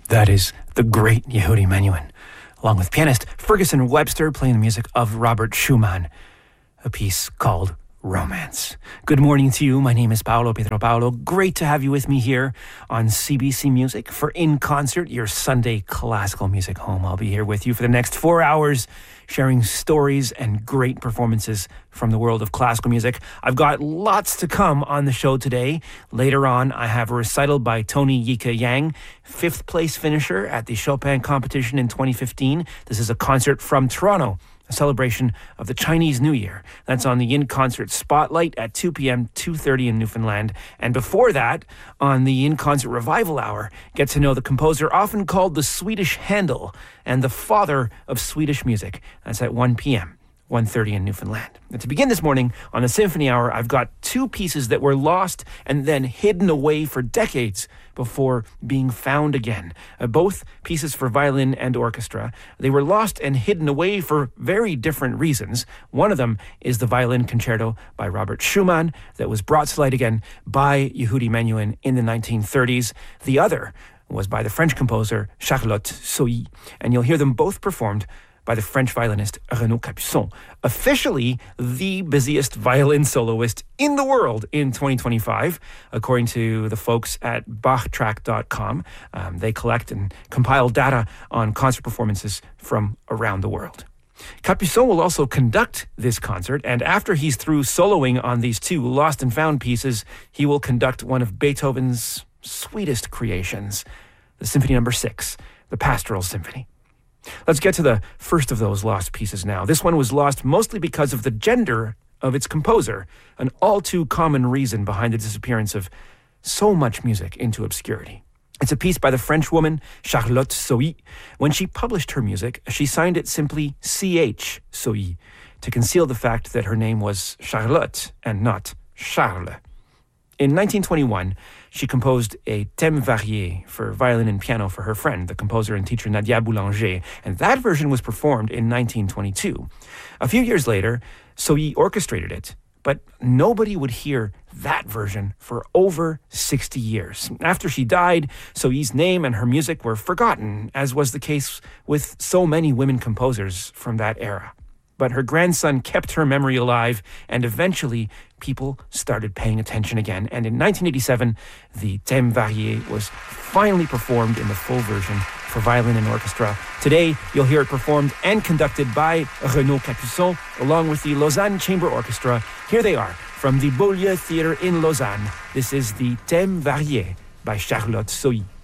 That is the great Yehudi Menuhin, along with pianist Ferguson Webster playing the music of Robert Schumann, a piece called Romance. Good morning to you. My name is Paolo Pietro-Paolo. Great to have you with me here on CBC Music for In Concert, your Sunday classical music home. I'll be here with you for the next 4 hours, sharing stories and great performances from the world of classical music. I've got lots to come on the show today. Later on, I have a recital by Tony Yika Yang, 5th place finisher at the Chopin competition in 2015. This is a concert from Toronto, a celebration of the Chinese New Year. That's on the In Concert Spotlight at 2 p.m., 2:30 in Newfoundland. And before that, on the In Concert Revival Hour, get to know the composer often called the Swedish Handel and the father of Swedish music. That's at 1 p.m., 1:30 in Newfoundland. And to begin this morning on the Symphony Hour, I've got two pieces that were lost and then hidden away for decades before being found again. Both pieces for violin and orchestra. They were lost and hidden away for very different reasons. One of them is the Violin Concerto by Robert Schumann that was brought to light again by Yehudi Menuhin in the 1930s. The other was by the French composer Charlotte Sohier, and you'll hear them both performed by the French violinist Renaud Capuçon, officially the busiest violin soloist in the world in 2025, according to the folks at Bachtrack.com. They collect and compile data on concert performances from around the world. Capuçon will also conduct this concert, and after he's through soloing on these two lost and found pieces, he will conduct one of Beethoven's sweetest creations, the Symphony No. 6, the Pastoral Symphony. Let's get to the first of those lost pieces now. This one was lost mostly because of the gender of its composer, an all too common reason behind the disappearance of so much music into obscurity. It's a piece by the French woman Charlotte Sohier. When she published her music, she signed it simply C.H. Sohier to conceal the fact that her name was Charlotte and not Charles. In 1921, she composed a thème varié for violin and piano for her friend, the composer and teacher Nadia Boulanger, and that version was performed in 1922. A few years later, Sohier orchestrated it, but nobody would hear that version for over 60 years. After she died, Sohier's name and her music were forgotten, as was the case with so many women composers from that era. But her grandson kept her memory alive, and eventually people started paying attention again. And in 1987, the thème varié was finally performed in the full version for violin and orchestra. Today, you'll hear it performed and conducted by Renaud Capuçon, along with the Lausanne Chamber Orchestra. Here they are, from the Beaulieu Theatre in Lausanne. This is the thème varié by Charlotte Sohier.